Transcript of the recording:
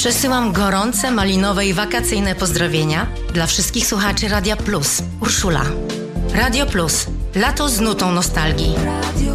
Przesyłam gorące, malinowe i wakacyjne pozdrowienia dla wszystkich słuchaczy Radia Plus. Urszula. Radio Plus. Lato z nutą nostalgii.